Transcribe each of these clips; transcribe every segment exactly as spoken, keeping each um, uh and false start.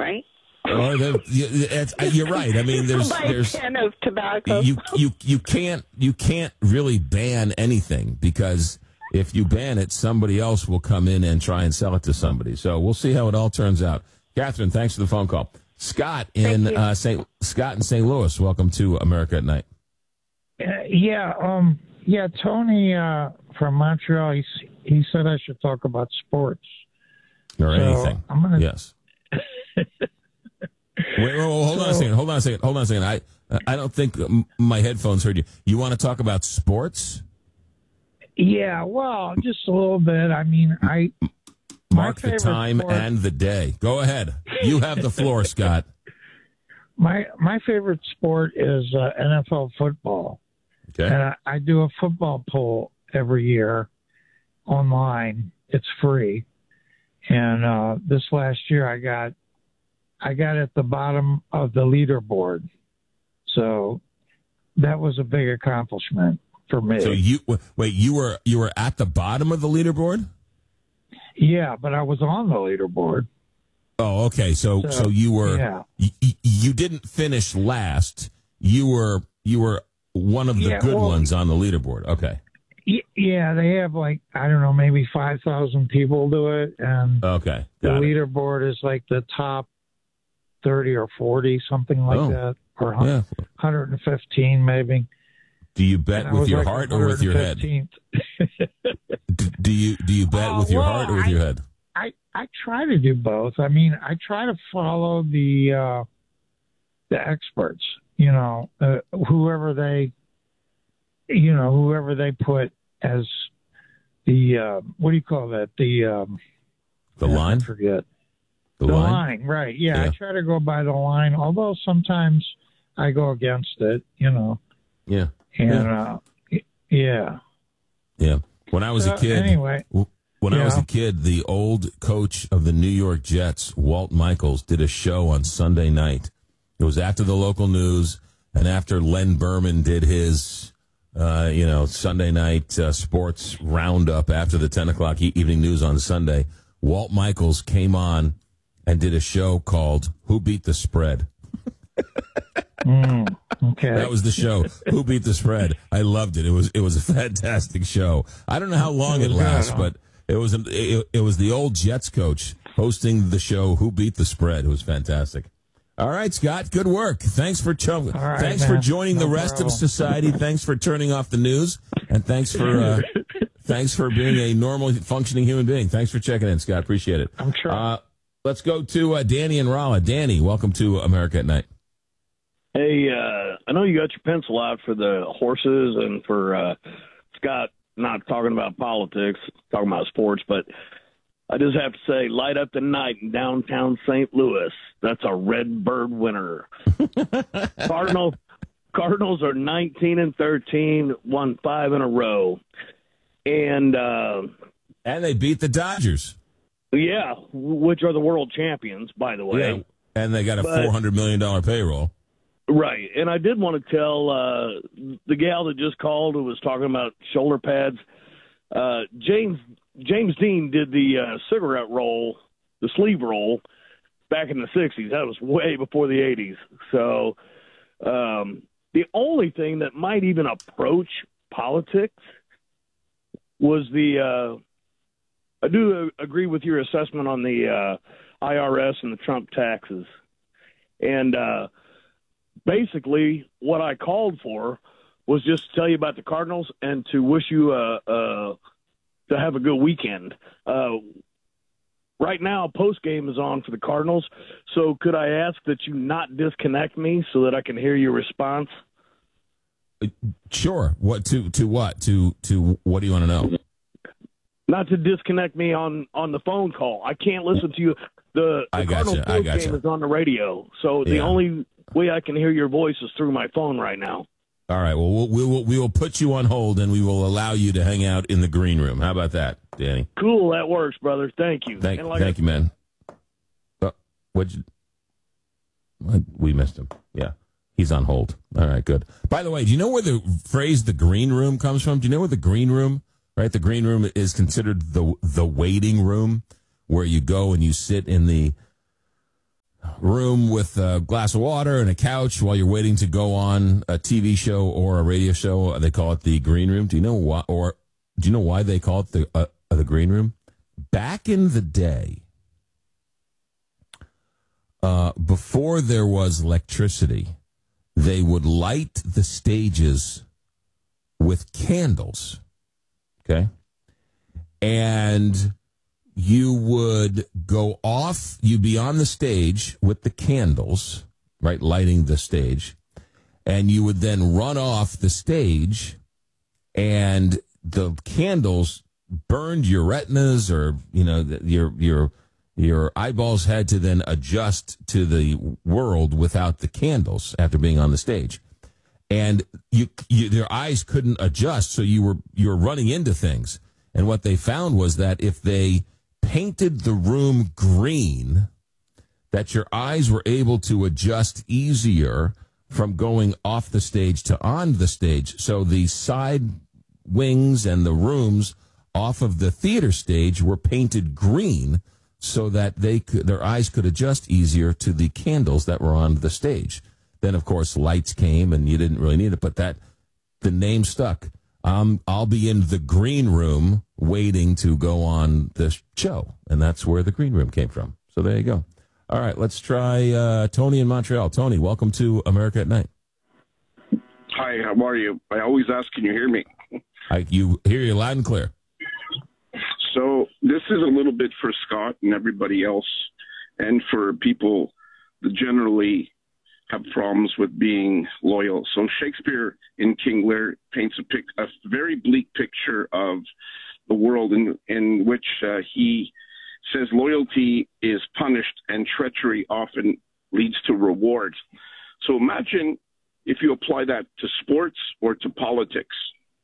right? Or the, it's, you're right. I mean, there's Buy there's a can of tobacco. you you you can't you can't really ban anything, because if you ban it, somebody else will come in and try and sell it to somebody. So we'll see how it all turns out. Catherine, thanks for the phone call. Scott in uh, Saint Scott in Saint Louis, welcome to America at Night. Uh, yeah, um, yeah. Tony uh, from Montreal, he he said I should talk about sports or so anything. I'm gonna. Yes. Wait, wait, wait, hold so, on a second. Hold on a second. Hold on a second. I I don't think my headphones heard you. You want to talk about sports? Yeah, well, just a little bit. I mean, I mark the time sport, and the day. Go ahead. You have the floor, Scott. My my favorite sport is uh, N F L football. Okay. And I, I do a football poll every year online. It's free. And uh, this last year, I got I got at the bottom of the leaderboard. So that was a big accomplishment for me. So you wait, you were you were at the bottom of the leaderboard? Yeah, but I was on the leaderboard. Oh, okay. So so, so you were yeah. you, you didn't finish last. You were you were one of the yeah, good well, ones on the leaderboard. Okay. Yeah, they have like, I don't know, maybe five thousand people do it. And okay, the it. leaderboard is like the top thirty or forty, something like oh. that, or yeah. one hundred fifteen maybe. Do you bet with your like heart or with your head? do, do you do you bet uh, with your well, heart or with I, your head? I, I try to do both. I mean, I try to follow the uh, the experts, you know, uh, whoever they, you know, whoever they put as the, uh, what do you call that? The, um, the line? I forget. The, the line? line, right. Yeah, yeah, I try to go by the line, although sometimes I go against it, you know. Yeah. And, yeah. Uh, yeah. Yeah. When I was so, a kid, anyway, when yeah. I was a kid, the old coach of the New York Jets, Walt Michaels, did a show on Sunday night. It was after the local news and after Len Berman did his, uh, you know, Sunday night uh, sports roundup after the ten o'clock e- evening news on Sunday. Walt Michaels came on and did a show called Who Beat the Spread? mm, okay. That was the show. Who Beat the Spread? I loved it. It was it was a fantastic show. I don't know how long it, it lasts, but it was an, it, it was the old Jets coach hosting the show Who Beat the Spread. It was fantastic. All right, Scott, good work. Thanks for cho- right, thanks man. for joining no the rest problem. of society. Thanks for turning off the news, and thanks for uh, thanks for being a normal functioning human being. Thanks for checking in, Scott. Appreciate it. I'm sure. Uh, let's go to uh, Danny and Rolla. Danny, welcome to America at Night. Hey, uh, I know you got your pencil out for the horses and for uh, Scott not talking about politics, talking about sports, but I just have to say, light up the night in downtown Saint Louis. That's a Red Bird winner. Cardinal, Cardinals are nineteen and thirteen, won five in a row. And uh, and they beat the Dodgers. Yeah, which are the world champions, by the way. Yeah, and they got a but, four hundred million dollars payroll. Right. And I did want to tell uh, the gal that just called who was talking about shoulder pads, uh, James James Dean did the uh, cigarette roll, the sleeve roll, back in the sixties. That was way before the eighties. So um, the only thing that might even approach politics was the uh, – I do agree with your assessment on the uh, I R S and the Trump taxes. And uh, basically what I called for was just to tell you about the Cardinals and to wish you uh, uh, to have a good weekend. Uh, right now, post-game is on for the Cardinals, so could I ask that you not disconnect me so that I can hear your response? Sure. What to to what to to what do you want to know? Not to disconnect me on, on the phone call. I can't listen to you. The, the I Cardinals gotcha. I gotcha. game is on the radio, so the Yeah. only way I can hear your voice is through my phone right now. All right. Well, we'll we will we will put you on hold and we will allow you to hang out in the green room. How about that, Danny? Cool. That works, brother. Thank you. Thank, And like thank I, you, man. Oh, what'd you, what, we missed him. Yeah. He's on hold. All right, good. By the way, do you know where the phrase "the green room" comes from? Do you know where the green room, right? The green room is considered the the waiting room where you go and you sit in the room with a glass of water and a couch while you're waiting to go on a T V show or a radio show. They call it the green room. Do you know why? Or do you know why they call it the uh, the green room? Back in the day, uh, before there was electricity, they would light the stages with candles. Okay, and you would go off, you'd be on the stage with the candles, right, lighting the stage, and you would then run off the stage, and the candles burned your retinas, or, you know, your your your eyeballs had to then adjust to the world without the candles after being on the stage. And you, you their eyes couldn't adjust, so you were you were running into things. And what they found was that if they painted the room green, that your eyes were able to adjust easier from going off the stage to on the stage. So the side wings and the rooms off of the theater stage were painted green so that they could, their eyes could adjust easier to the candles that were on the stage. Then, of course, lights came and you didn't really need it, but that the name stuck. Um, I'll be in the green room waiting to go on the show, and that's where the green room came from. So there you go. All right, let's try uh, Tony in Montreal. Tony, welcome to America at Night. Hi, how are you? I always ask, can you hear me? I you hear you loud and clear. So this is a little bit for Scott and everybody else, and for people that generally have problems with being loyal. So Shakespeare in King Lear paints a, pic, a very bleak picture of the world in, in which uh, he says loyalty is punished and treachery often leads to reward. So imagine if you apply that to sports or to politics.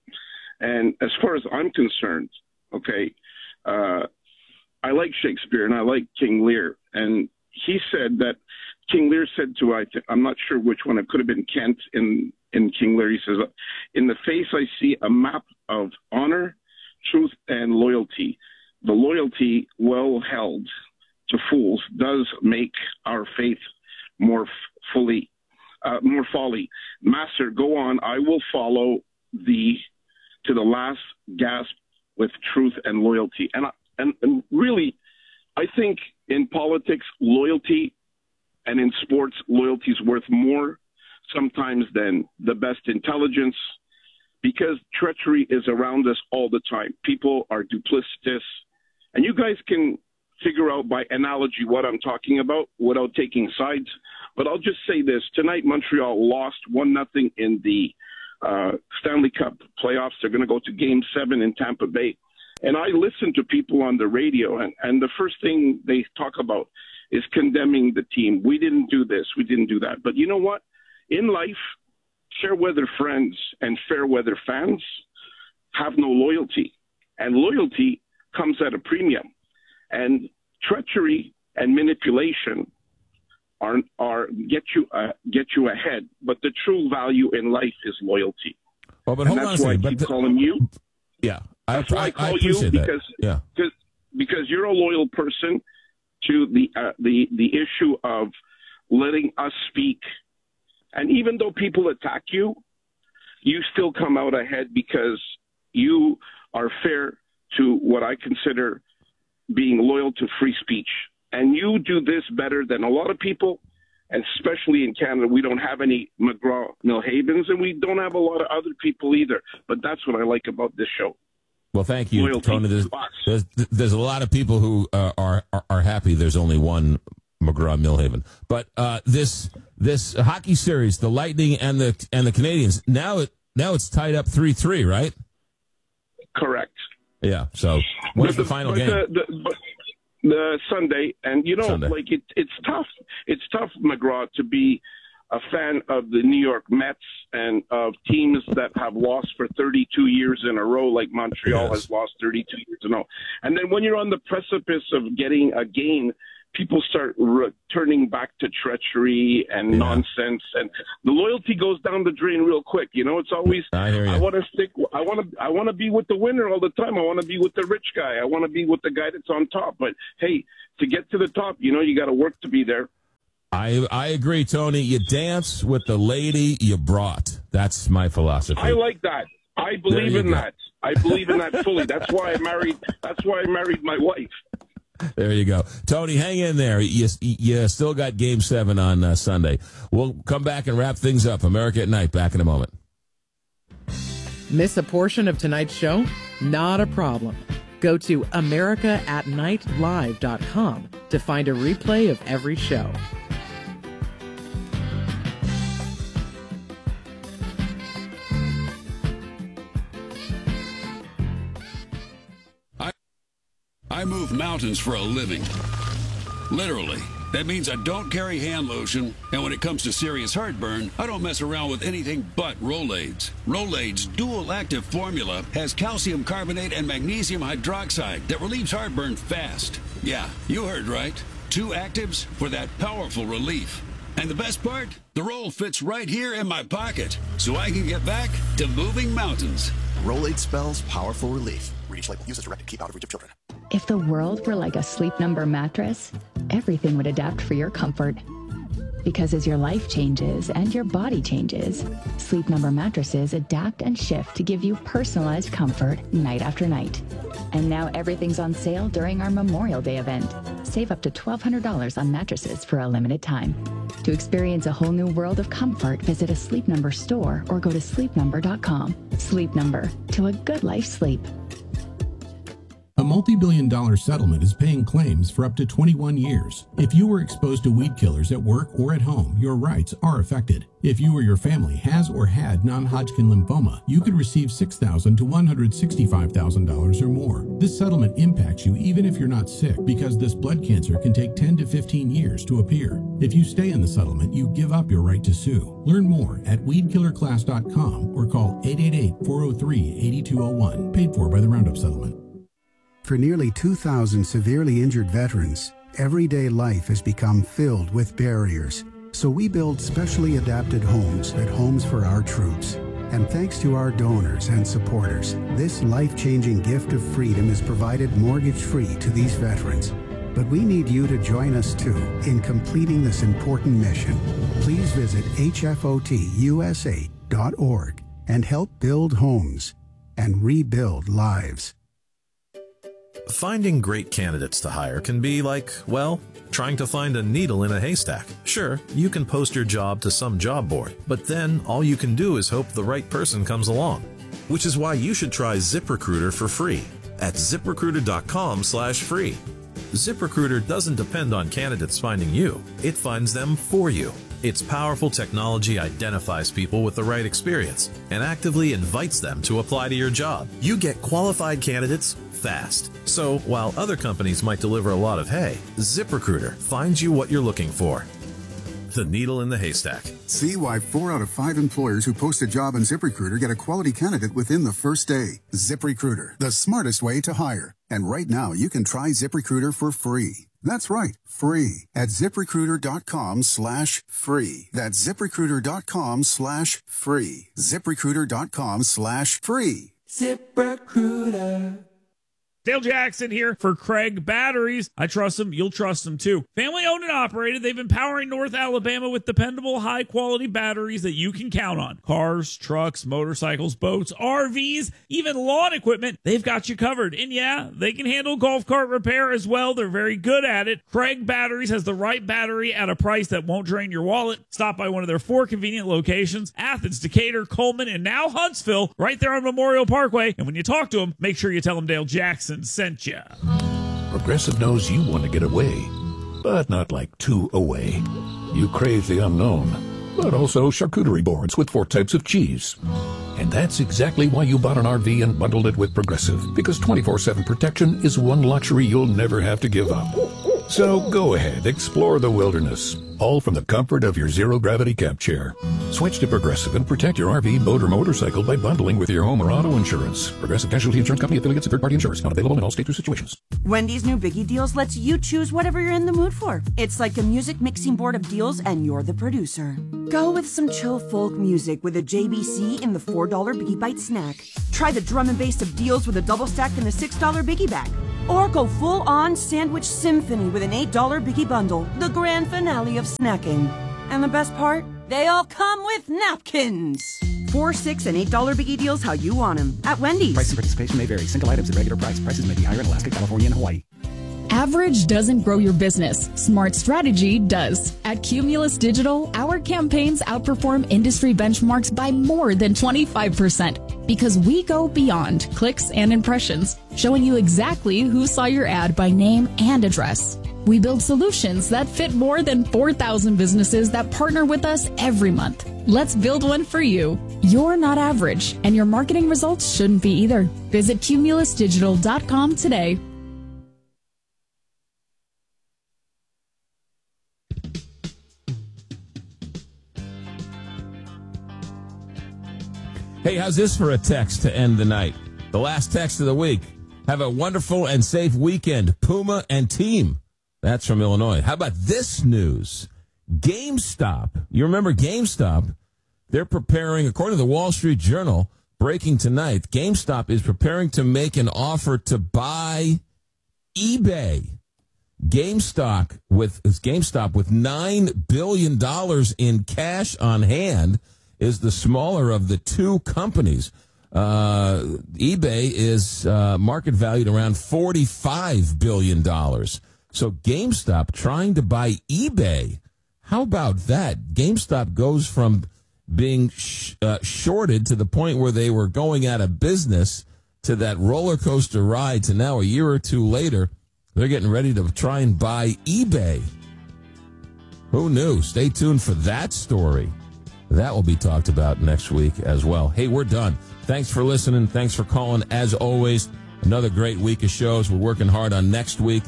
And as far as I'm concerned, okay, uh, I like Shakespeare and I like King Lear. And he said that King Lear said to, I th- I'm not sure which one, it could have been Kent in, in King Lear. He says, in the face I see a map of honor, truth, and loyalty. The loyalty well held to fools does make our faith more f- fully, uh, more folly. Master, go on. I will follow thee to the last gasp with truth and loyalty. And, I, and, and really, I think in politics, loyalty, and in sports, loyalty is worth more sometimes than the best intelligence, because treachery is around us all the time. People are duplicitous, and you guys can figure out by analogy what I'm talking about without taking sides. But I'll just say this. Tonight, Montreal lost one nothing in the uh, Stanley Cup playoffs. They're going to go to Game seven in Tampa Bay. And I listen to people on the radio, and, and the first thing they talk about is condemning the team. We didn't do this. We didn't do that. But you know what? In life, fair weather friends and fair weather fans have no loyalty. And loyalty comes at a premium. And treachery and manipulation are are get you uh, get you ahead. But the true value in life is loyalty. Well, but hold and on that's a why second. I keep but the, calling you. Yeah, I, that's why I, I, call I you appreciate because that. Yeah, because because you're a loyal person to the uh, the the issue of letting us speak. And even though people attack you, you still come out ahead because you are fair to what I consider being loyal to free speech. And you do this better than a lot of people, and especially in Canada. We don't have any McGraw-Millhavens, and we don't have a lot of other people either. But that's what I like about this show. Well, thank you, Loyalty. Tony. There's, there's, there's a lot of people who uh, are, are are happy there's only one McGraw-Millhaven. But uh, this this hockey series, the Lightning and the and the Canadians, now it now it's tied up three three, right? Correct. Yeah. So what's the, the final but game? The, the, but the Sunday, and you know, Sunday. like it, it's tough. It's tough, McGraw, to be a fan of the New York Mets and of teams that have lost for thirty-two years in a row, like Montreal Yes. has lost thirty-two years in a row. And then when you're on the precipice of getting a gain, people start returning back to treachery and Yeah. nonsense, and the loyalty goes down the drain real quick. You know, it's always I hear you. I want to stick. I want to. I want to be with the winner all the time. I want to be with the rich guy. I want to be with the guy that's on top. But hey, to get to the top, you know, you got to work to be there. I I agree, Tony. You dance with the lady you brought. That's my philosophy. I like that. I believe in go. that. I believe in that fully. That's why I married. That's why I married my wife. There you go. Tony, hang in there. You, you still got Game seven on uh, Sunday. We'll come back and wrap things up. America at Night, back in a moment. Miss a portion of tonight's show? Not a problem. Go to america at night live dot com to find a replay of every show. I move mountains for a living. Literally. That means I don't carry hand lotion, and when it comes to serious heartburn, I don't mess around with anything but Rolaids. Rolaids' dual-active formula has calcium carbonate and magnesium hydroxide that relieves heartburn fast. Yeah, you heard right. Two actives for that powerful relief. And the best part? The roll fits right here in my pocket, so I can get back to moving mountains. Rolaid spells powerful relief. Read each label. Use as directed. Keep out of reach of children. If the world were like a Sleep Number mattress, everything would adapt for your comfort. Because as your life changes and your body changes, Sleep Number mattresses adapt and shift to give you personalized comfort night after night. And now everything's on sale during our Memorial Day event. Save up to twelve hundred dollars on mattresses for a limited time. To experience a whole new world of comfort, visit a Sleep Number store or go to sleep number dot com. Sleep Number, to a good life sleep. A multi-billion dollar settlement is paying claims for up to twenty-one years. If you were exposed to weed killers at work or at home, your rights are affected. If you or your family has or had non-Hodgkin lymphoma, you could receive six thousand dollars to one hundred sixty-five thousand dollars or more. This settlement impacts you even if you're not sick, because this blood cancer can take ten to fifteen years to appear. If you stay in the settlement, you give up your right to sue. Learn more at weed killer class dot com or call eight eight eight, four oh three, eight two oh one. Paid for by the Roundup Settlement. For nearly two thousand severely injured veterans, everyday life has become filled with barriers. So we build specially adapted homes at Homes for Our Troops. And thanks to our donors and supporters, this life-changing gift of freedom is provided mortgage-free to these veterans. But we need you to join us too in completing this important mission. Please visit H F O T U S A dot org and help build homes and rebuild lives. Finding great candidates to hire can be like, well, trying to find a needle in a haystack. Sure, you can post your job to some job board, but then all you can do is hope the right person comes along. Which is why you should try ZipRecruiter for free at zip recruiter dot com slash free. ZipRecruiter doesn't depend on candidates finding you. It finds them for you. Its powerful technology identifies people with the right experience and actively invites them to apply to your job. You get qualified candidates fast. So while other companies might deliver a lot of hay, ZipRecruiter finds you what you're looking for. The needle in the haystack. See why four out of five employers who post a job on ZipRecruiter get a quality candidate within the first day. ZipRecruiter, the smartest way to hire. And right now, you can try ZipRecruiter for free. That's right, free at zip recruiter dot com slash free. That's zip recruiter dot com slash free. zip recruiter dot com slash free. ZipRecruiter. Dale Jackson here for Craig Batteries. I trust them. You'll trust them too. Family owned and operated. They've been powering North Alabama with dependable, high quality batteries that you can count on. Cars, trucks, motorcycles, boats, R Vs, even lawn equipment. They've got you covered. And yeah, they can handle golf cart repair as well. They're very good at it. Craig Batteries has the right battery at a price that won't drain your wallet. Stop by one of their four convenient locations: Athens, Decatur, Coleman, and now Huntsville, right there on Memorial Parkway. And when you talk to them, make sure you tell them Dale Jackson sent you. Progressive knows you want to get away, but not like too away. You crave the unknown, but also charcuterie boards with four types of cheese. And that's exactly why you bought an R V and bundled it with Progressive, because twenty-four seven protection is one luxury you'll never have to give up. So go ahead, explore the wilderness, all from the comfort of your zero-gravity camp chair. Switch to Progressive and protect your R V, boat, or motorcycle by bundling with your home or auto insurance. Progressive Casualty Insurance Company, affiliates, and third-party insurers. Not available in all states or situations. Wendy's new Biggie Deals lets you choose whatever you're in the mood for. It's like a music mixing board of deals, and you're the producer. Go with some chill folk music with a J B C in the four dollar Biggie Bite snack. Try the drum and bass of deals with a double stack in the six dollar Biggie bag. Or go full-on sandwich symphony with an eight dollar Biggie Bundle, the grand finale of snacking. And the best part? They all come with napkins. Four, six, and eight dollar Biggie deals how you want them at Wendy's. Price and participation may vary. Single items at regular price. Prices may be higher in Alaska, California, and Hawaii. Average doesn't grow your business. Smart strategy does. At Cumulus Digital, our campaigns outperform industry benchmarks by more than twenty-five percent because we go beyond clicks and impressions, showing you exactly who saw your ad by name and address. We build solutions that fit more than four thousand businesses that partner with us every month. Let's build one for you. You're not average, and your marketing results shouldn't be either. Visit cumulus digital dot com today. Hey, how's this for a text to end the night? The last text of the week. Have a wonderful and safe weekend, Puma and team. That's from Illinois. How about this news? GameStop. You remember GameStop? They're preparing, according to the Wall Street Journal, breaking tonight, GameStop is preparing to make an offer to buy eBay. GameStop with GameStop with nine billion dollars in cash on hand is the smaller of the two companies. Uh, eBay is uh, market valued around forty-five billion dollars. So GameStop trying to buy eBay. How about that? GameStop goes from being sh- uh, shorted to the point where they were going out of business to that roller coaster ride to now a year or two later, they're getting ready to try and buy eBay. Who knew? Stay tuned for that story. That will be talked about next week as well. Hey, we're done. Thanks for listening. Thanks for calling. As always, another great week of shows. We're working hard on next week.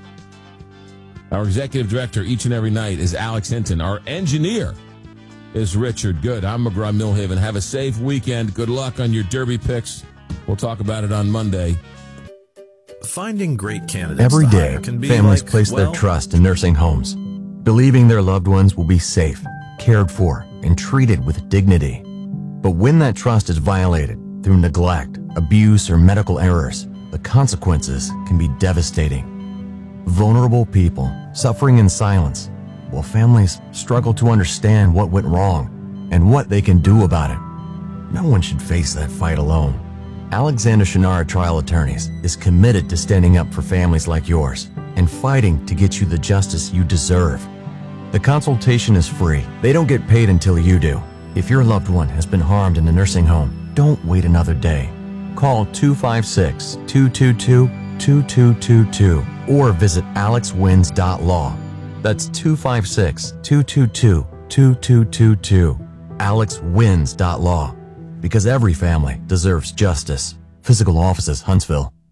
Our executive director each and every night is Alex Hinton. Our engineer is Richard Good. I'm McGraw Millhaven. Have a safe weekend. Good luck on your Derby picks. We'll talk about it on Monday. Finding great candidates every to day, hire can be families like, place well, their trust in nursing homes, believing their loved ones will be safe, cared for, and treated with dignity. But when that trust is violated through neglect, abuse, or medical errors, the consequences can be devastating. Vulnerable people suffering in silence, while families struggle to understand what went wrong and what they can do about it. No one should face that fight alone. Alexander Shunnarah Trial Attorneys is committed to standing up for families like yours and fighting to get you the justice you deserve. The consultation is free. They don't get paid until you do. If your loved one has been harmed in a nursing home, don't wait another day. Call two five six, two two two, two two two two or visit alex wins dot law. That's two five six, two two two, two two two two. alex wins dot law. Because every family deserves justice. Physical Offices, Huntsville.